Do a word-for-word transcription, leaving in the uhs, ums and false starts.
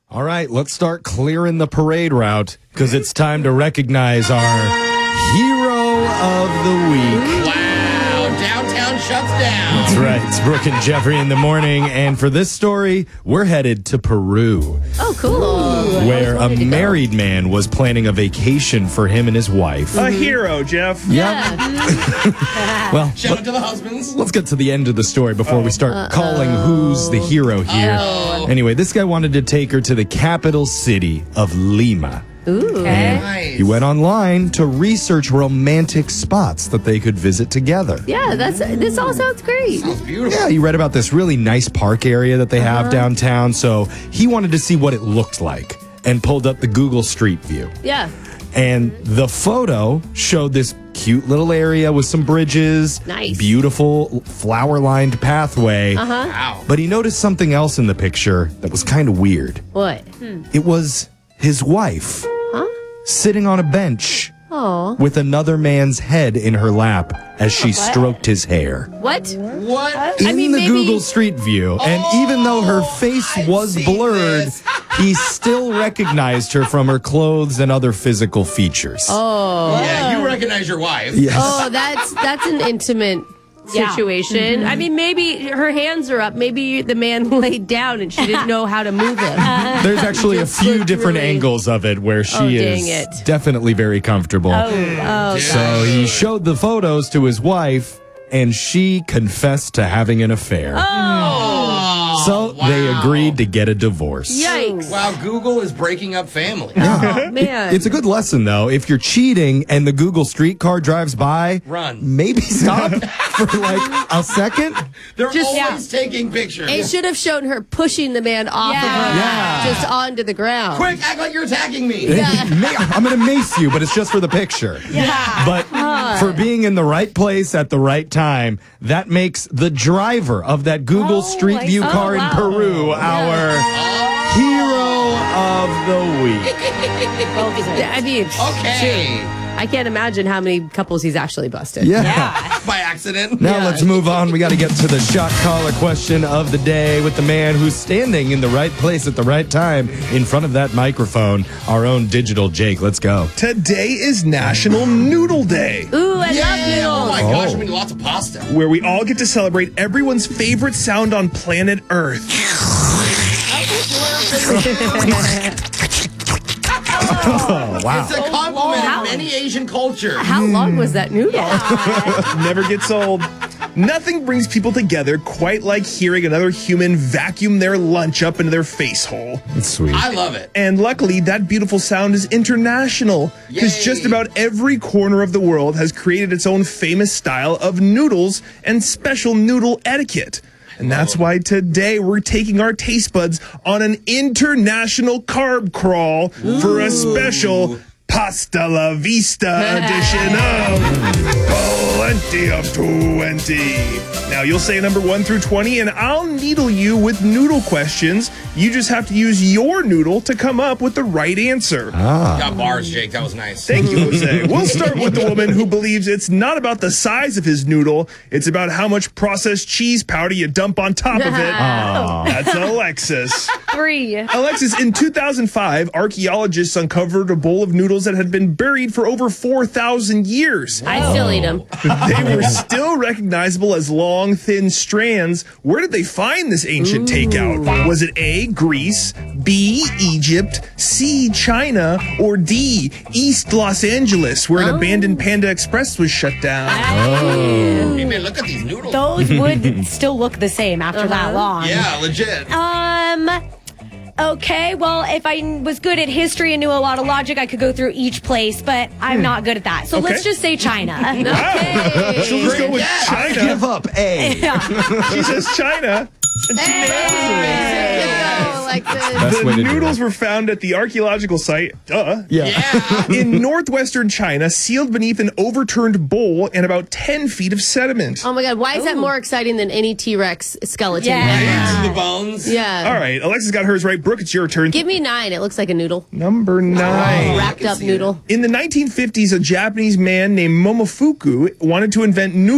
All right, let's start clearing the parade route because it's time to recognize our hero of the week. Wow, downtown shuts down. That's right. It's Brooke and Jeffrey in the morning. And for this story, we're headed to Peru. Oh, cool. Where a married man was planning a vacation for him and his wife. A hero, Jeff. Yeah. Well, Shout out to the husbands. let's get to the end of the story before we start Uh-oh. calling who's the hero here. Uh-oh. Anyway, this guy wanted to take her to the capital city of Lima. Ooh. And Nice. he went online to research romantic spots that they could visit together. Yeah, that's this all sounds great. Sounds beautiful. Yeah, he read about this really nice park area that they have Uh-huh. downtown, so he wanted to see what it looked like and pulled up the Google Street View. Yeah. And the photo showed this cute little area with some bridges, Nice. beautiful flower-lined pathway. Uh-huh. Wow. But he noticed something else in the picture that was kind of weird. What? It was his wife Huh? sitting on a bench Oh. with another man's head in her lap as she stroked his hair. What? What? In I mean, the maybe- Google Street View, and even though her face I've was seen blurred, this. he still recognized her from her clothes and other physical features. Oh. Yeah, you recognize your wife. Yes. Oh, that's that's an intimate situation. I mean, maybe her hands are up. Maybe the man laid down and she didn't know how to move them. There's actually a Just few looked different really- angles of it where she Oh, is dang it. definitely very comfortable. Oh, So he showed the photos to his wife, and she confessed to having an affair. Oh, so wow. they agreed to get a divorce. yikes. Wow, Google is breaking up families. Oh, man. It's a good lesson, though. If you're cheating and the Google streetcar drives by, Run. Maybe stop for like a second. They're Just- always taking pictures. It should have shown her pushing the man off of her Yeah. just onto the ground. Quick, act like you're attacking me. Ma- I'm going to mace you, but it's just for the picture. Yeah. But for being in the right place at the right time, that makes the driver of that Google Oh, Street I View see. car Oh, in wow. Peru our hero of the week. I mean, Okay. I can't imagine how many couples he's actually busted. Yeah. By accident. Now Yeah. let's move on. We got to get to the shot caller question of the day with the man who's standing in the right place at the right time in front of that microphone, our own digital Jake. Let's go. Today is National Noodle Day, Ooh, I Yeah. love Oh noodles. my gosh, Oh. I'm eating lots of pasta. where we all get to celebrate everyone's favorite sound on planet Earth. Oh, wow. It's a compliment How- in many Asian cultures. How long was that noodle? Never gets old. Nothing brings people together quite like hearing another human vacuum their lunch up into their face hole. It's sweet. I love it. And luckily, that beautiful sound is international because Yay. just about every corner of the world has created its own famous style of noodles and special noodle etiquette. And that's why today we're taking our taste buds on an international carb crawl for a special Pasta La Vista edition of Plenty of twenty. Now, you'll say number one through twenty, and I'll needle you with noodle questions. You just have to use your noodle to come up with the right answer. Got bars, Jake. That was nice. Thank you, Jose. We'll start with the woman who believes it's not about the size of his noodle, it's about how much processed cheese powder you dump on top of it. That's Alexis. Three. Alexis, in two thousand five, archaeologists uncovered a bowl of noodles that had been buried for over four thousand years. I still eat them. They were still recognizable as long, thin strands. Where did they find this ancient takeout? Was it A, Greece, B, Egypt, C, China, or D, East Los Angeles, where an abandoned Panda Express was shut down? Hey, man, look at these noodles. Those would still look the same after that long. Yeah, legit. Um. Okay, well, if I was good at history and knew a lot of logic, I could go through each place, but I'm not good at that. So let's Okay. just say China. Wow. She'll just go with Yeah. China. Give up, A. She says China. And she nails it. Best way The to do noodles it. were found at the archaeological site, duh, Yeah. Yeah. in northwestern China, sealed beneath an overturned bowl and about ten feet of sediment. Oh my God, why is that more exciting than any T-Rex skeleton Yeah. ever? The bones. Yeah. All right, Alexis got hers right. Brooke, it's your turn. Give me nine. It looks like a noodle. Number nine. Wrapped up noodle. In the nineteen fifties, a Japanese man named Momofuku wanted to invent noodles